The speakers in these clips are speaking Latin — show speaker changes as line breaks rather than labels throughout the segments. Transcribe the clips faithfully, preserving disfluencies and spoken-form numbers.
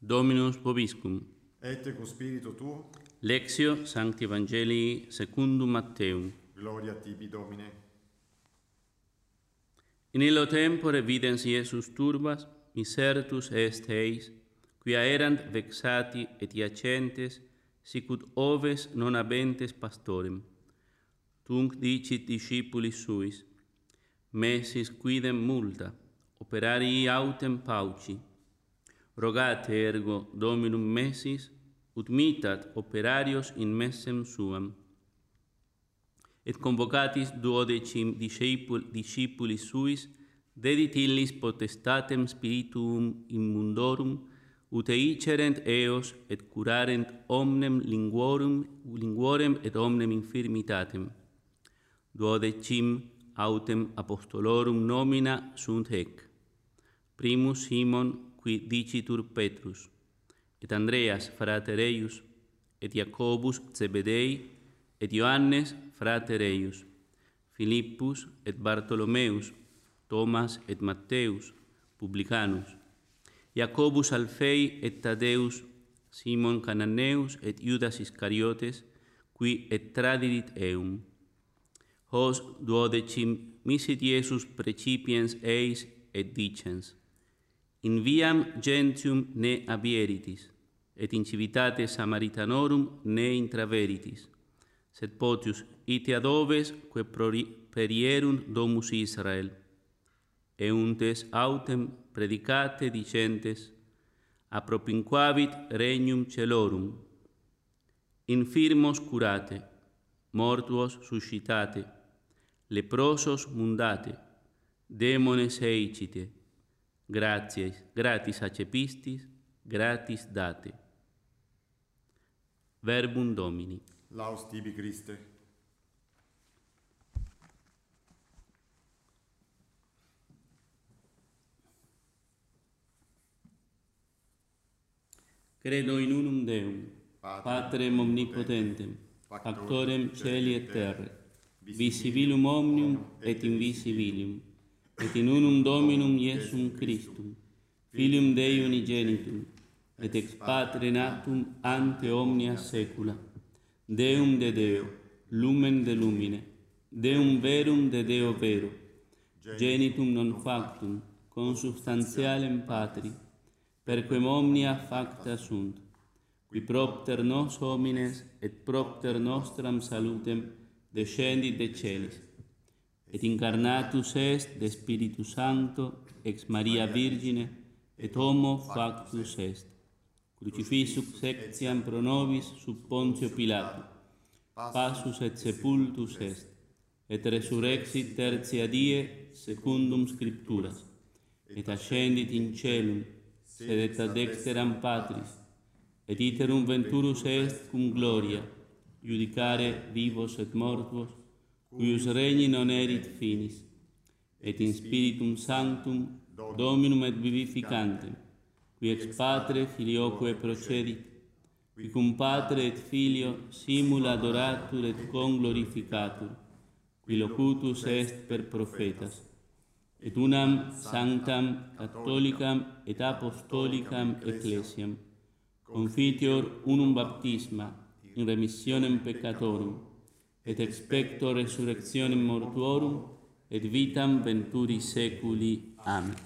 Dominus vobiscum.
Et cum spiritu tuo.
Lectio Sancti Evangelii secundum Matteum.
Gloria a tibi, Domine.
In illo tempore videns Iesus turbas, misertus est eis, quia erant vexati et iacentes, sicut oves non habentes pastorem. Tunc dicit discipulis suis, messis quidem multa, operarii autem pauci. Rogate ergo Dominum messis, ut mitat operarios in messem suam. Et convocatis duodecim discipul, discipulis suis, dedit illis potestatem spirituum immundorum, ut eicerent eos et curarent omnem linguorum, linguorem et omnem infirmitatem. Duodecim autem apostolorum nomina sunt hec. Primus Simon, qui dicitur Petrus, et Andreas frater eius, et Jacobus Zebedei, et Ioannes frater eius, Philippus et Bartholomeus, Thomas et Mattheus, publicanus, Jacobus Alfei et Tadeus, Simon Cananeus et Judas Iscariotes, qui et tradirit eum. Hos duodecim misit Iesus precipiens eis et dicens, in viam gentium ne abieritis, et in civitate Samaritanorum ne intraveritis, sed potius ite ad oves que perierunt domus Israel, euntes autem predicate dicentes, appropinquavit regnum celorum, infirmos curate, mortuos suscitate, leprosos mundate, demones eicite, gratias, gratis accepistis, gratis date. Verbum Domini.
Laus tibi, Christe.
Credo in unum Deum, Patrem omnipotentem, Factorem celi et terrae, visibilum omnium et invisibilium, et in unum Dominum Iesum Christum, Filium Dei unigenitum, et ex Patre natum ante omnia saecula, Deum de Deo, lumen de lumine, Deum verum de Deo vero, genitum non factum, consubstantialem Patri, perquem omnia facta sunt, qui propter nos homines et propter nostram salutem descendit de celis, et incarnatus est de Spiritu Sancto ex Maria Virgine, et homo factus est, crucifixus ectiam pro nobis sub Pontio Pilato, passus et sepultus est, et resurrexit tertia die secundum Scripturas, et ascendit in celum, sedet ad dexteram Patris, et iterum venturus est cum gloria, judicare vivos et mortuos, cuius regni non erit finis, et in Spiritum Sanctum, Dominum et vivificantem, qui ex Patre Filioque procedit, qui cum Patre et Filio simul adoratur et conglorificatur, qui locutus est per prophetas, et unam sanctam catholicam et apostolicam ecclesiam, confiteor unum baptisma in remissionem peccatorum, et expecto resurrectionem mortuorum, et vitam venturi seculi. Amen.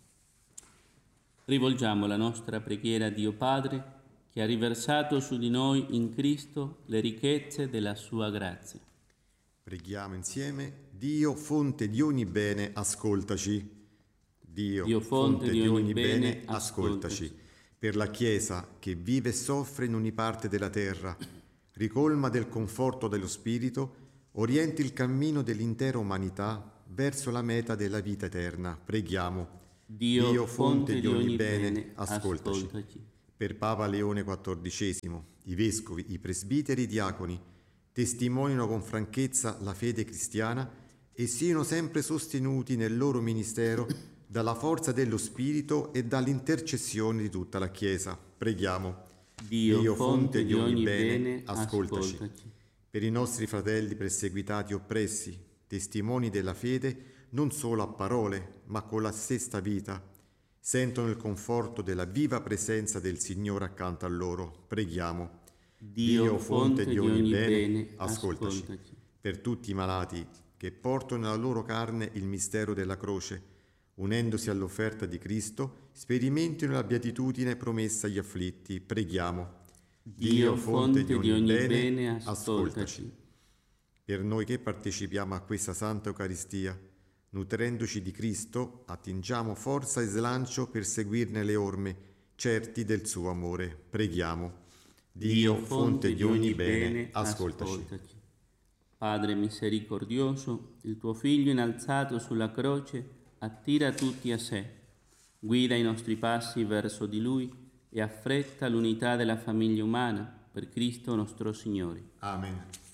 Rivolgiamo la nostra preghiera a Dio Padre, che ha riversato su di noi in Cristo le ricchezze della sua grazia.
Preghiamo insieme. Dio, fonte di ogni bene, ascoltaci. Dio,
Dio fonte, fonte di ogni bene, ascoltaci.
ascoltaci. Per la Chiesa che vive e soffre in ogni parte della terra, ricolma del conforto dello Spirito, orienti il cammino dell'intera umanità verso la meta della vita eterna. Preghiamo.
Dio,
Dio fonte, fonte di ogni bene,
bene
ascoltaci.
ascoltaci.
Per Papa Leone quattordicesimo, i vescovi, i presbiteri e i diaconi testimonino con franchezza la fede cristiana e siano sempre sostenuti nel loro ministero dalla forza dello Spirito e dall'intercessione di tutta la Chiesa. Preghiamo.
Dio, Dio fonte di ogni bene, bene
ascoltaci.
ascoltaci.
Per i nostri fratelli perseguitati e oppressi, testimoni della fede non solo a parole, ma con la stessa vita, sentono il conforto della viva presenza del Signore accanto a loro. Preghiamo.
Dio, fonte di ogni bene,
ascoltaci.
ascoltaci.
Per tutti i malati che portano nella loro carne il mistero della croce, unendosi all'offerta di Cristo, sperimentino la beatitudine promessa agli afflitti. Preghiamo.
Dio, fonte di ogni bene, ascoltaci.
Per noi che partecipiamo a questa Santa Eucaristia, nutrendoci di Cristo, attingiamo forza e slancio per seguirne le orme, certi del suo amore. Preghiamo. Dio, fonte di ogni bene, ascoltaci.
ascoltaci. Padre misericordioso, il tuo Figlio innalzato sulla croce attira tutti a sé, guida i nostri passi verso di Lui e affretta l'unità della famiglia umana per Cristo nostro Signore.
Amen.